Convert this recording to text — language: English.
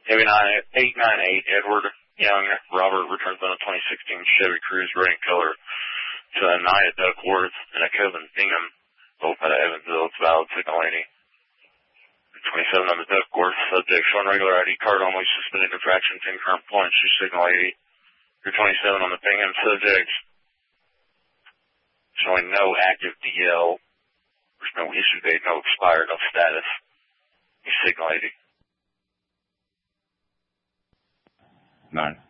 Heavy 898, Edward Young, Robert returns on a 2016 Chevy Cruze, red in color, to a Naya Duckworth and a Kevin Bingham, both out of Evansville. It's valid, signal 80. 27 on the Duckworth, subject showing regular ID card only, suspended infraction, 10 current points, use signal 80. Your 27 on the Bingham, subject showing no active DL. There's no issue date, no expired, no status. Use signal 80. 9.